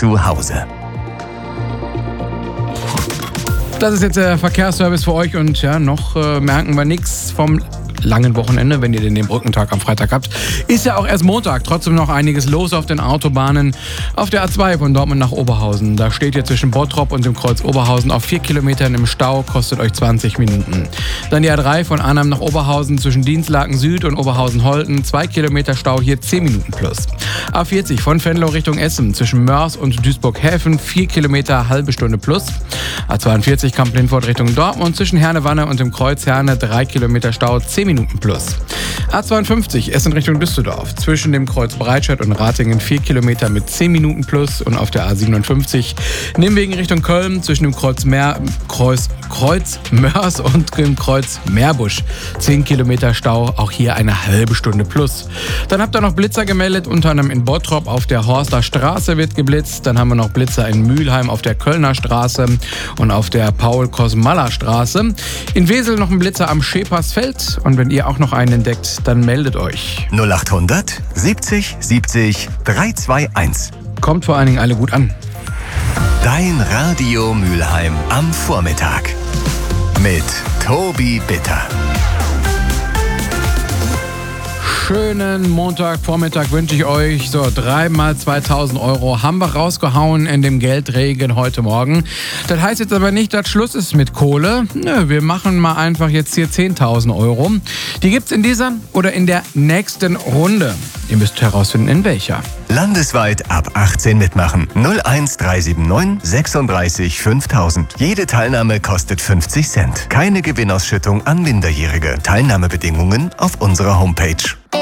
zu Hause. Das ist jetzt der Verkehrsservice für euch und ja, noch merken wir nichts vom langen Wochenende, wenn ihr den Brückentag am Freitag habt. Ist ja auch erst Montag, trotzdem noch einiges los auf den Autobahnen. Auf der A2 von Dortmund nach Oberhausen, da steht ihr zwischen Bottrop und dem Kreuz Oberhausen auf 4 Kilometern im Stau, kostet euch 20 Minuten. Dann die A3 von Arnhem nach Oberhausen zwischen Dienstlaken Süd und Oberhausen-Holten, 2 Kilometer Stau, hier 10 Minuten plus. A40 von Venlo Richtung Essen zwischen Mörs und Duisburg-Häfen, 4 Kilometer, halbe Stunde plus. A42 Kamp-Lindfort Richtung Dortmund zwischen Herne-Wanne und dem Kreuz Herne, 3 Kilometer Stau, 10 Minuten plus. A52 Essen Richtung Düsseldorf zwischen dem Kreuz Breitscheid und Ratingen, 4 Kilometer mit 10 Minuten plus. Und auf der A57 Nimwegen Richtung Köln zwischen dem Kreuz Mörs und dem Kreuz Meerbusch, 10 Kilometer Stau, auch hier eine halbe Stunde plus. Dann habt ihr noch Blitzer gemeldet, unter anderem in Bottrop auf der Horster Straße wird geblitzt. Dann haben wir noch Blitzer in Mülheim auf der Kölner Straße und auf der Paul-Kosmaller Straße. In Wesel noch ein Blitzer am Schepersfeld. Und wenn ihr auch noch einen entdeckt, dann meldet euch. 0800 70 70 321. Kommt vor allen Dingen alle gut an. Dein Radio Mülheim am Vormittag. Mit Tobi Bitter. Schönen Montagvormittag wünsche ich euch. So, 3 mal 2000 Euro haben wir rausgehauen in dem Geldregen heute Morgen. Das heißt jetzt aber nicht, dass Schluss ist mit Kohle. Nö, wir machen mal einfach jetzt hier 10.000 Euro. Die gibt's in dieser oder in der nächsten Runde. Ihr müsst herausfinden, in welcher. Landesweit ab 18 mitmachen. 01379 36 5000. Jede Teilnahme kostet 50 Cent. Keine Gewinnausschüttung an Minderjährige. Teilnahmebedingungen auf unserer Homepage.